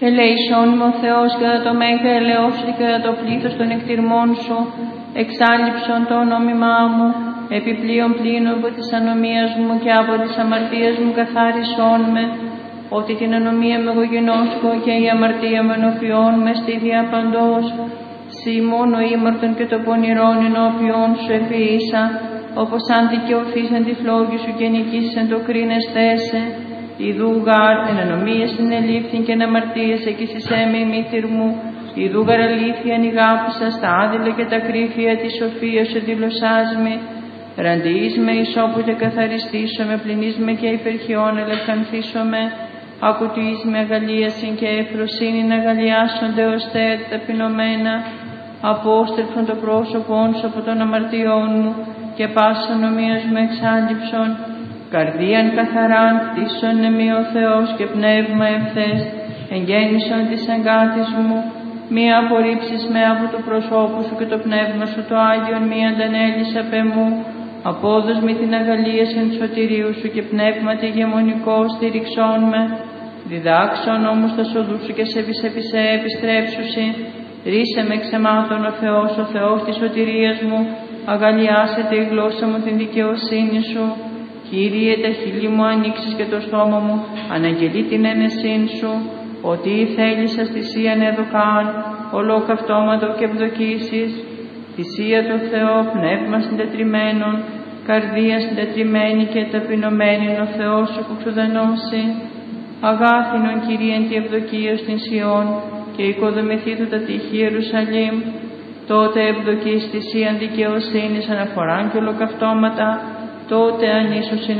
Ελέησόν με ο Θεός κατά το μέγα ελεός και κατά το πλήθος των εκτιρμών σου, εξάλληψον το ονόμημά μου, επιπλέον πλήνω από της ανομίας μου και από της αμαρτίας μου καθάρισόν με, ότι την ανομία με εγώ γενώσκω και η αμαρτία με ενώπιόν με στη διαπαντός, σύ μόνο ήμαρτον και το πονηρόν ενώπιόν σου επίησα, όπως αν δικαιωθήσαν τη φλόγη σου και νικήσαν το κρίνεστέσαι. Ιδού γάρ εν ανομίες συνελήφθην και εν αμαρτίες εκείσισέ με η μήτηρ μου, ιδού γαρ αλήθεια νηγάπησα στα άδειλα και τα κρύφια της σοφίας σου δηλωσάς με, ραντιείς με εις όποτε καθαριστήσω με, πληνείς με και υπερχιών ελευθανθήσω με, ακουτείς με αγαλίασιν και ευφροσύνην αγαλιάσονται ως θέατη ταπεινωμένα, απόστρεψον το πρόσωπόν σου από των αμαρτιών μου και πάσα νομίας μου εξάλληψον, καρδίαν καθαράν κτίσον εμεί ο Θεός και πνεύμα ευθές, εγγέννησον της εγκάτης μου, μη απορρίψεις με από το προσώπου σου και το πνεύμα σου το Άγιον μη αντανέλεις απ' εμού, απόδος με την αγαλίασιν σωτηρίου σου και πνεύματι ηγεμονικό στηριξών με, διδάξον όμως τα σοδού σου και σε επιστρέψουσι, ρίσε με ξεμάτων ο Θεός της σωτηρίας μου, αγαλιάσετε η γλώσσα μου την δικαιοσύνη σου. Κύριε, τα χείλη μου ανοίξεις και το στόμα μου, αναγγελεί την ένεσήν σου, ότι θέλησας θυσίαν εδωκάν, ολοκαυτώματο και ευδοκίσεις, θυσία του Θεό, πνεύμα συντετριμένων, καρδία συντετριμένη και ταπεινωμένη ο Θεός σου που ξουδενώσει. Αγάθινον Κύριε εν τη ευδοκία στην Σιών και οικοδομηθεί του τα τύχη Ιερουσαλήμ, τότε ευδοκείς θυσίαν δικαιοσύνης αναφοράν και ολοκαυτώματα, τότε αν ίσως